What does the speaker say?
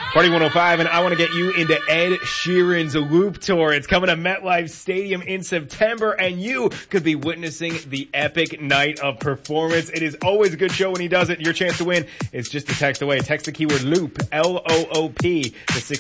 Party 105, and I want to get you into Ed Sheeran's Loop Tour. It's coming to MetLife Stadium in September, and you could be witnessing the epic night of performance. It is always a good show when he does it. Your chance to win is just a text away. Text the keyword LOOP, L-O-O-P, to